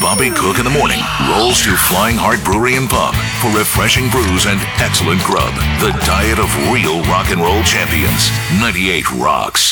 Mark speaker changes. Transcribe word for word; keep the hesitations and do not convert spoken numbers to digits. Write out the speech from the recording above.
Speaker 1: Bobby Cook in the morning rolls to Flying Heart Brewery and Pub for refreshing brews and excellent grub. The diet of real rock and roll champions. ninety-eight Rocks.